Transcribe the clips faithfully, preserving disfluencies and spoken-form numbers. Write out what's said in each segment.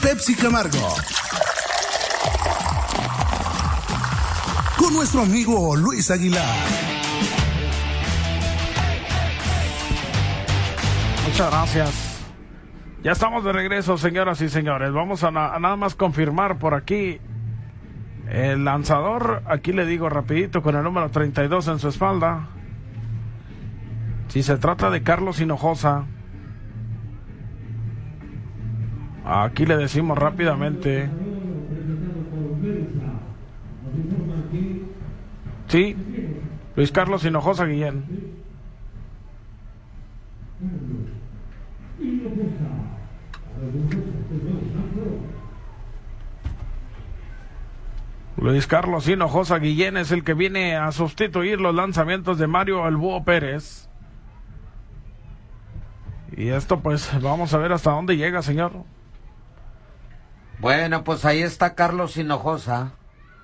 Pepsi Camargo. Con nuestro amigo Luis Aguilar. Muchas gracias. Ya estamos de regreso, señoras y señores. Vamos a, na- a nada más confirmar por aquí el lanzador. Aquí le digo rapidito con el número treinta y dos en su espalda. Si se trata de Carlos Hinojosa. Aquí le decimos rápidamente. Sí, Luis Carlos Hinojosa Guillén. Luis Carlos Hinojosa Guillén es el que viene a sustituir los lanzamientos de Mario El Búho Pérez. Y esto pues vamos a ver hasta dónde llega, señor. Bueno, pues ahí está Carlos Hinojosa.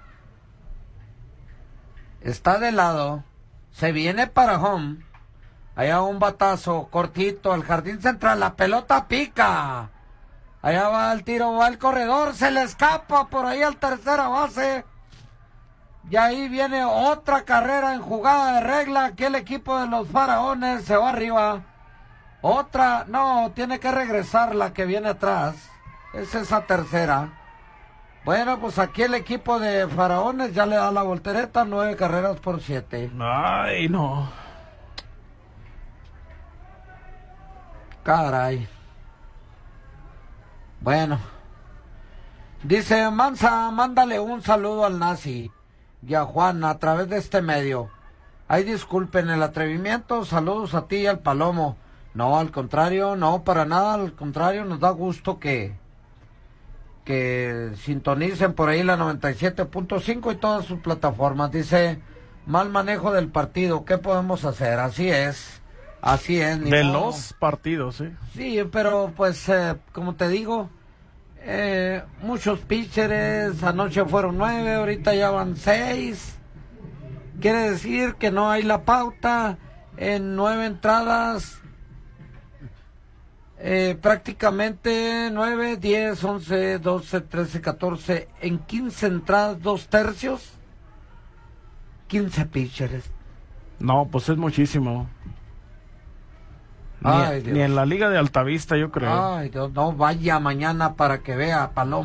Está de lado. Se viene para home. Allá un batazo cortito al jardín central. La pelota pica. Allá va el tiro, va el corredor. Se le escapa por ahí al tercera base. Y ahí viene otra carrera en jugada de regla. Aquí el equipo de los Faraones se va arriba. Otra, no, tiene que regresar la que viene atrás. Es esa tercera. Bueno, pues aquí el equipo de Faraones ya le da la voltereta, nueve carreras por siete. Ay, no. Caray. Bueno. Dice Mansa, mándale un saludo al Nazi y a Juan a través de este medio. Ay, disculpen el atrevimiento, saludos a ti y al Palomo. No, al contrario, no, para nada, al contrario, nos da gusto que... que sintonicen por ahí la noventa y siete punto cinco y todas sus plataformas. Dice, mal manejo del partido, ¿qué podemos hacer? Así es, así es. De modo. los partidos, sí. Sí, pero pues, eh, como te digo, eh, muchos pitchers, anoche fueron nueve, ahorita ya van seis. Quiere decir que no hay la pauta en nueve entradas. Eh, prácticamente nueve, diez, once, doce, trece, catorce, en quince entradas, dos tercios, quince pitchers. No, pues es muchísimo. Ni, Ay, Dios. ni en la Liga de Altavista, yo creo. Ay, Dios, no vaya mañana para que vea, Paloma.